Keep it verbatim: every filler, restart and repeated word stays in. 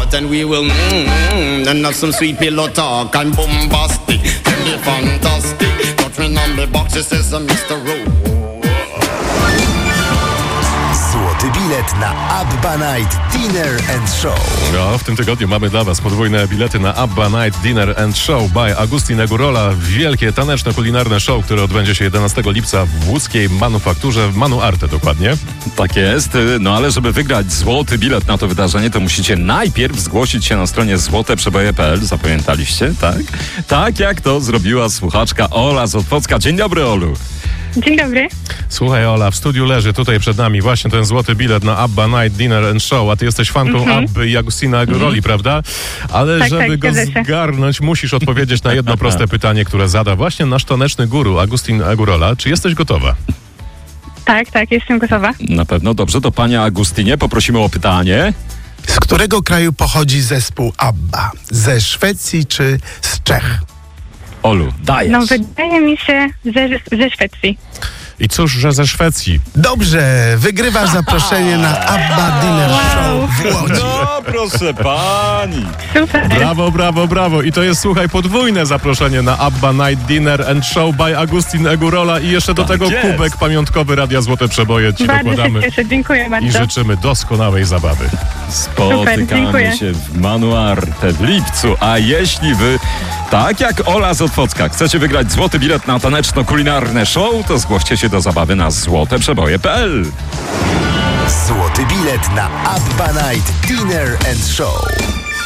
heart and we will mmm, and have some sweet pillow talk and bombastic. Tell me fantastic. Touch me on the box, it says uh, mister Rowe. Złoty bilet na Abba Night Dinner and Show. No, w tym tygodniu mamy dla Was podwójne bilety na Abba Night Dinner and Show by Agustin Egurola. Wielkie taneczno-kulinarne show, które odbędzie się jedenastego lipca w łódzkiej manufakturze, w Manu Arte dokładnie. Tak jest, no ale żeby wygrać złoty bilet na to wydarzenie, to musicie najpierw zgłosić się na stronie złote przeboje kropka p l. Zapamiętaliście, tak? Tak jak to zrobiła słuchaczka Ola z Otwocka. Dzień dobry, Olu. Dzień dobry. Słuchaj, Ola, w studiu leży tutaj przed nami właśnie ten złoty bilet na Abba Night Dinner and Show, a ty jesteś fanką mm-hmm. Abby i Agustina Eguroli, mm-hmm. prawda? Ale tak, żeby tak, go zgarnąć, musisz odpowiedzieć na jedno proste pytanie, które zada właśnie nasz taneczny guru Agustin Egurola. Czy jesteś gotowa? Tak, tak, jestem gotowa. Na pewno, dobrze, to panie Agustinie, poprosimy o pytanie. Z którego kraju pochodzi zespół Abba? Ze Szwecji czy z Czech? Olu, dajesz. No wydaje mi się ze, ze Szwecji. I cóż, że ze Szwecji. Dobrze, wygrywasz zaproszenie na Abba Dinner Wow. Show w Łodzi. No, proszę pani. Super. Brawo, brawo, brawo. I to jest, słuchaj, podwójne zaproszenie na Abba Night Dinner and Show by Agustin Egurola i jeszcze do Tak tego jest. kubek pamiątkowy Radia Złote Przeboje ci Bardzo dokładamy. się cieszę, dziękuję I bardzo. życzymy doskonałej zabawy. Spotykamy dziękuję. się w Manu Arte w lipcu, a jeśli wy, tak jak Ola z Otwocka, chcecie wygrać złoty bilet na taneczno-kulinarne show, to zgłoście się do zabawy na złote przeboje kropka p l. Złoty bilet na Abba Night Dinner and Show.